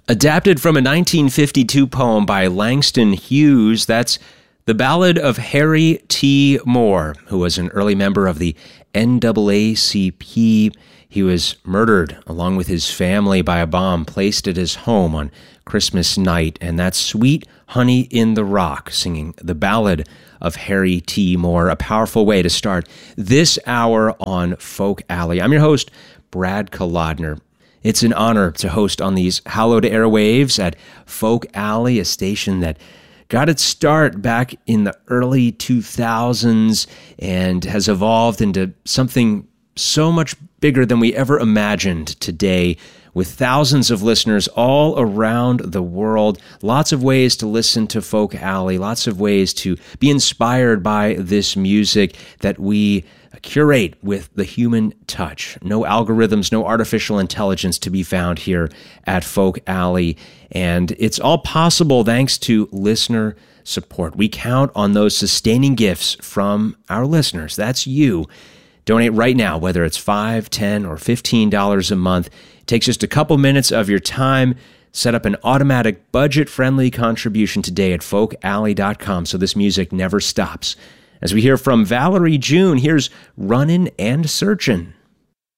Adapted from a 1952 poem by Langston Hughes, that's the Ballad of Harry T. Moore, who was an early member of the NAACP. He was murdered along with his family by a bomb placed at his home on Christmas night, and that's Sweet Honey in the Rock, singing the Ballad of Harry T. Moore, a powerful way to start this hour on Folk Alley. I'm your host, Brad Kolodner. It's an honor to host on these hallowed airwaves at Folk Alley, a station that got its start back in the early 2000s and has evolved into something so much bigger than we ever imagined today, with thousands of listeners all around the world. Lots of ways to listen to Folk Alley, lots of ways to be inspired by this music that we curate with the human touch. No algorithms, no artificial intelligence to be found here at Folk Alley. And it's all possible thanks to listener support. We count on those sustaining gifts from our listeners. That's you. Donate right now, whether it's $5, $10, or $15 a month. It takes just a couple minutes of your time. Set up an automatic budget-friendly contribution today at folkalley.com so this music never stops. As we hear from Valerie June, here's Runnin' and Searchin'.